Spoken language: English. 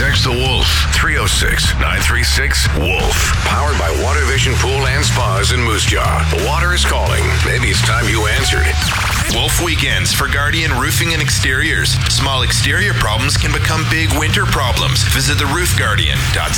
text the Wolf. 306-936-WOLF. Powered by Water Vision Pool and Spas in Moose Jaw. The water is calling. Maybe it's time you answered. Wolf Weekends for Guardian Roofing and Exteriors. Small exterior problems can become big winter problems. Visit theroofguardian.ca.